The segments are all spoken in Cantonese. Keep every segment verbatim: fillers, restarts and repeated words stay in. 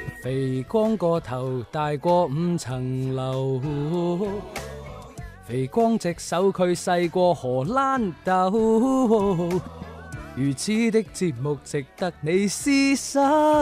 肥光個頭大過五層樓，肥光隻手佢細過荷蘭豆，如此的節目值得你廝守。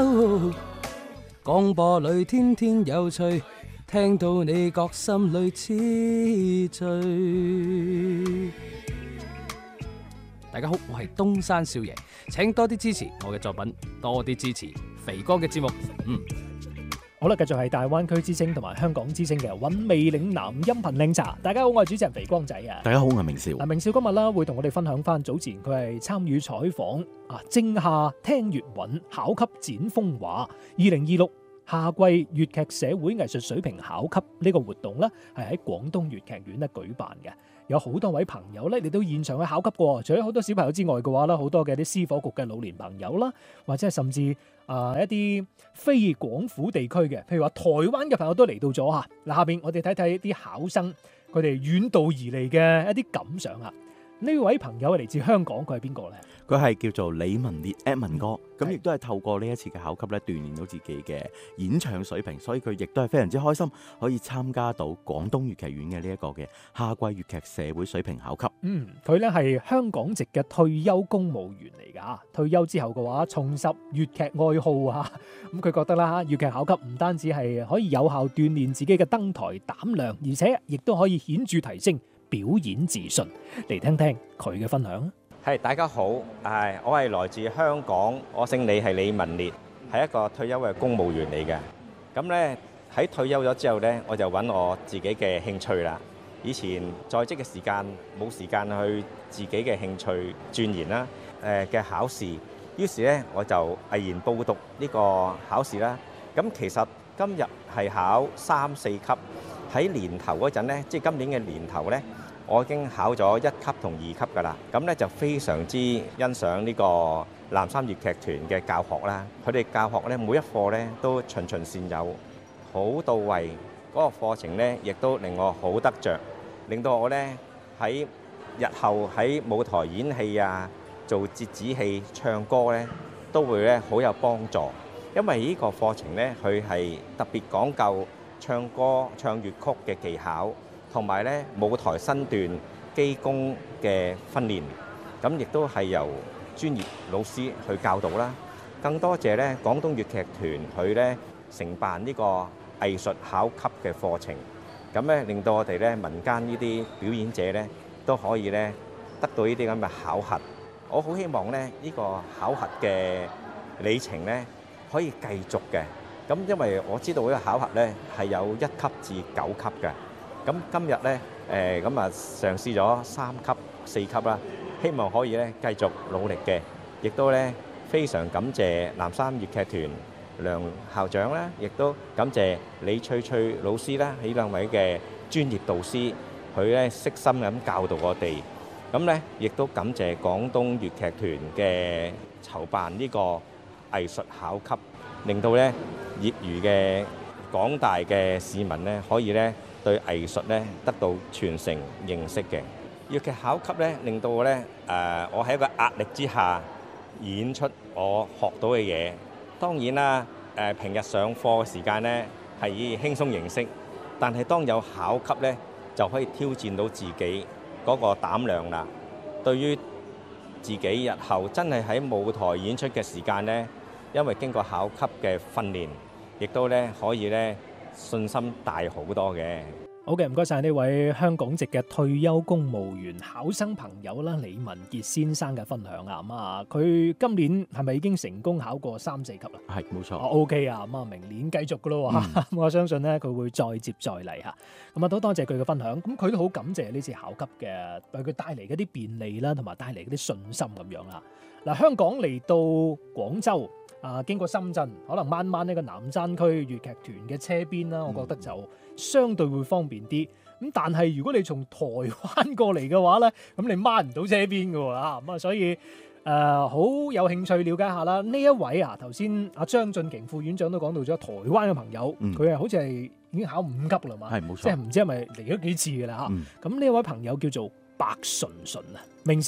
廣播裏天天有趣，聽到你覺心裏痴醉。大家好，我係東山少爺，請多啲支持我嘅作品，多啲支持肥哥嘅節目。嗯， 好啦，繼續係大灣區之聲同埋香港之聲嘅韻味嶺南音頻靚茶。大家好，我係主持人肥光仔啊。 大家好，我係明少。 嗱，明少今日啦會同我哋分享翻早前佢係參與採訪啊，正夏聽粵韻考級展風華二零二六夏季粵劇社會藝術水平考級呢個活動咧，係喺廣東粵劇院咧舉辦嘅。有好多位朋友咧嚟到現場去考級過，除咗好多小朋友之外嘅話啦，好多嘅啲司火局嘅老年朋友啦，或者係甚至啊、呃、一啲非廣府地區嘅，譬如話台灣嘅朋友都嚟到咗嚇。嗱，下邊我哋睇睇啲考生佢哋遠道而嚟嘅一啲感想啊。呢位朋友係嚟自香港，佢係邊個咧？ 佢係叫做李文烈 Edmond 哥，咁亦都係透過呢一次嘅考級咧，鍛鍊到自己嘅演唱水平，所以佢亦都係非常之開心，可以參加到廣東粵劇院嘅呢一個嘅夏季粵劇社會水平考級。 嗯，佢咧係香港籍嘅退休公務員嚟㗎，退休之後嘅話重拾粵劇愛好啊，咁佢覺得啦，粵劇考級唔單止係可以有效鍛鍊自己嘅登台膽量，而且亦都可以顯著提升表演自信。嚟聽聽佢嘅分享。 係，大家好，係我係來自香港，我姓李，係李文烈，係一個退休嘅公務員嚟嘅。咁呢，喺退休咗之後呢，我就揾我自己嘅興趣啦。以前在職嘅時間冇時間去自己嘅興趣鑽研啦，誒嘅考試，於是呢，我就毅然報讀呢個考試啦。咁其實今日係考三四級，喺年頭嗰陣呢，即係今年嘅年頭呢，我已經考咗一級同二級㗎啦，咁咧就非常之欣賞呢個南山粵劇團嘅教學啦。佢哋教學咧每一課咧都循循善誘，好到位。嗰個課程咧亦都令我好得着，令到我咧喺日後喺舞台演戲啊、做折子戲、唱歌咧都會咧好有幫助。因為呢個課程咧佢係特別講究唱歌、唱粵曲嘅技巧。同埋咧舞台身段基功嘅訓練，咁亦都係由專業老師去教導啦。更多謝咧廣東粵劇團佢咧承辦呢個藝術考級嘅課程，咁咧令到我哋咧民間呢啲表演者咧都可以咧得到呢啲咁嘅考核。我好希望咧呢個考核嘅里程咧可以繼續嘅。咁因為我知道呢個考核咧係有一級至九級嘅。咁今日咧，誒咁啊嘗試咗三級、四級啦，希望可以咧繼續努力嘅，亦都咧非常感謝南山粵劇團梁校長啦，亦都感謝李翠翠老師啦，呢兩位嘅專業導師，佢咧悉心咁教導我哋。咁咧亦都感謝廣東粵劇團嘅籌辦呢個藝術考級，令到咧業餘嘅廣大嘅市民咧可以咧對藝術咧得到傳承認識嘅。粵劇考級咧，令到我咧誒，我喺一個壓力之下演出我學到嘅嘢。當然啦，誒平日上課嘅時間咧係以輕鬆形式，但係當有考級咧，就可以挑戰到自己嗰個膽量啦。對於自己日後真係喺舞台演出嘅時間咧，因為經過考級嘅訓練，亦都咧可以咧信心大好多嘅。 好嘅，唔該晒呢位香港籍嘅退休公務員考生朋友啦，李文傑先生嘅分享啊。咁啊，佢今年係咪已經成功考過三四級啦？ 係，冇錯。 哦 OK 啊，咁啊，明年繼續噶咯喎。 嗯、 我相信咧佢會再接再厲嚇。咁啊，都多謝佢嘅分享。咁佢都好感謝呢次考級嘅為佢帶嚟嗰啲便利啦，同埋帶嚟嗰啲信心咁樣啦。嗱，香港嚟到廣州。啊，經過深圳，可能掹掹呢個南山區粵劇團嘅車邊啦，我覺得就相對會方便啲。咁但係如果你從台灣過嚟嘅話咧，咁你掹唔到車邊嘅喎啊，咁啊，所以誒好、呃、有興趣了解下啦。呢一位啊，頭先阿張俊瓊副院長都講到咗台灣嘅朋友，佢係、嗯、好似係已經考五級啦嘛， 係冇錯， 即係唔知係咪嚟咗幾次嘅啦嚇。咁呢、嗯、一位朋友叫做白純純啊，明少。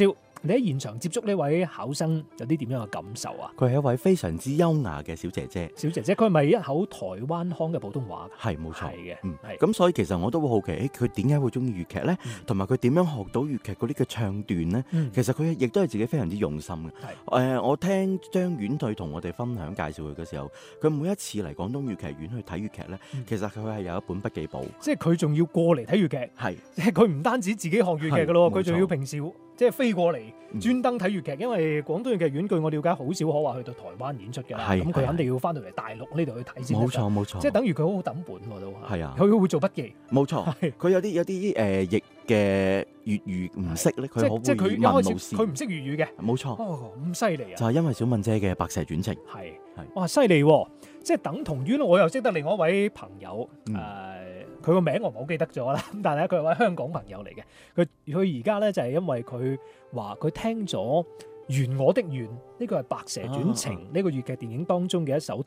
你喺現場接觸呢位考生有啲點樣嘅感受啊？ 佢係一位非常之優雅嘅小姐姐， 小姐姐佢係咪一口台灣腔嘅普通話㗎？ 係冇錯， 係嘅， 嗯， 係咁所以其實我都會好奇，誒佢點解會中意粵劇咧？同埋佢點樣學到粵劇嗰啲嘅唱段咧？ 嗯其實佢亦都係自己非常之用心嘅。誒、 係呃，我聽張婉退同我哋分享介紹佢嘅時候，佢每一次嚟廣東粵劇院去睇粵劇咧， 嗯其實佢係有一本筆記簿， 即係佢仲要過嚟睇粵劇， 係即係佢唔單止自己學粵劇嘅咯， 係冇錯佢仲要平時即係飛過嚟嗯專登睇粵劇，因為廣東粵劇院據我了解好少可話去到台灣演出嘅啦， 係係咁佢肯定要翻到嚟大陸呢度去睇先得㗎冇錯冇錯， 即係等於佢好好抌本喎都係啊佢會做筆記， 冇錯， 係佢有啲有啲誒譯嘅粵語唔識咧， 即係即係佢可會佢一開始問老師， 佢唔識粵語嘅， 冇錯， 哦咁犀利啊！ 就係因為小敏姐嘅白蛇傳情， 係係哇犀利喎！即係等同於我又識得另外一位朋友，誒、 嗯佢個名我唔係好記得咗啦，咁但係咧佢係位香港朋友嚟嘅，佢佢而家咧就係、是、因為佢話佢聽咗《緣我的緣》呢個係《白蛇傳情》呢、 啊個粵劇電影當中嘅一首